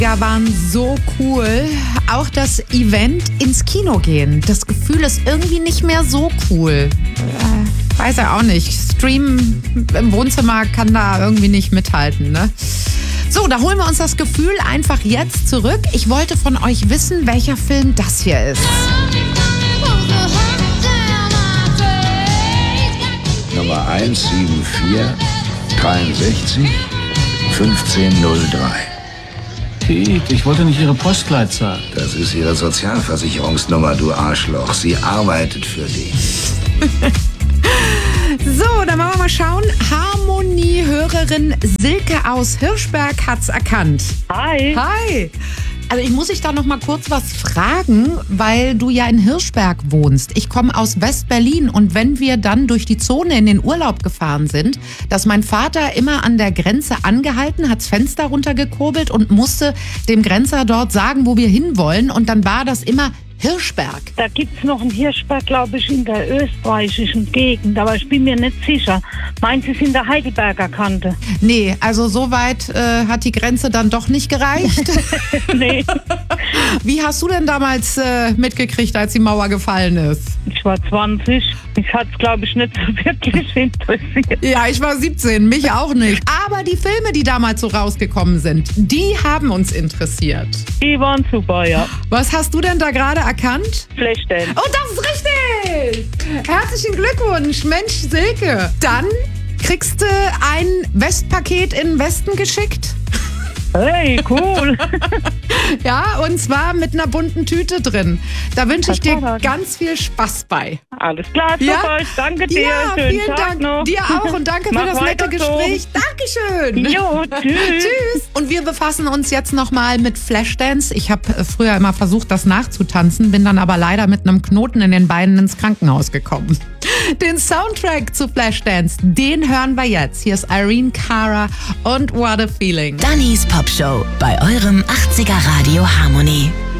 Ja, waren so cool. Auch das Event ins Kino gehen. Das Gefühl ist irgendwie nicht mehr so cool. Weiß ja auch nicht. Streamen im Wohnzimmer kann da irgendwie nicht mithalten, ne? So, da holen wir uns das Gefühl einfach jetzt zurück. Ich wollte von euch wissen, welcher Film das hier ist. Nummer 17463 1503. Pete, ich wollte nicht Ihre Postleitzahl. Das ist Ihre Sozialversicherungsnummer, du Arschloch. Sie arbeitet für dich. So, dann wollen wir mal schauen. Harmonie-Hörerin Silke aus Hirschberg hat's erkannt. Hi. Hi. Also ich muss dich da noch mal kurz was fragen, weil du ja in Hirschberg wohnst. Ich komme aus West-Berlin und wenn wir dann durch die Zone in den Urlaub gefahren sind, dass mein Vater immer an der Grenze angehalten, hat's Fenster runtergekurbelt und musste dem Grenzer dort sagen, wo wir hinwollen. Und dann war das immer Hirschberg. Da gibt's noch einen Hirschberg, glaube ich, in der österreichischen Gegend, aber ich bin mir nicht sicher. Meint Sie es in der Heidelberger Kante? Nee, also so weit hat die Grenze dann doch nicht gereicht. Nee. Wie hast du denn damals mitgekriegt, als die Mauer gefallen ist? Ich war 20. Mich hat's, glaube ich, nicht so wirklich interessiert. Ja, ich war 17, mich auch nicht. Aber die Filme, die damals so rausgekommen sind, die haben uns interessiert. Die waren super, ja. Was hast du denn da gerade erkannt? Flashdance. Oh, das ist richtig! Herzlichen Glückwunsch, Mensch, Silke. Dann kriegst du ein Westpaket in den Westen geschickt. Hey, cool. Ja, und zwar mit einer bunten Tüte drin. Da wünsche ich dir Hervorragend. ganz viel Spaß bei. Alles klar, super. Ja? Ich danke dir. Ja, Schönen vielen Tag Dank. noch. Dir auch und danke für Mach das nette weiter so. Gespräch. Dankeschön. Jo, tschüss. Tschüss. Und wir befassen uns jetzt nochmal mit Flashdance. Ich habe früher immer versucht, das nachzutanzen, bin dann aber leider mit einem Knoten in den Beinen ins Krankenhaus gekommen. Den Soundtrack zu Flashdance, den hören wir jetzt. Hier ist Irene Cara und What a Feeling. Dannys Popshow bei eurem 80er Radio Harmonie.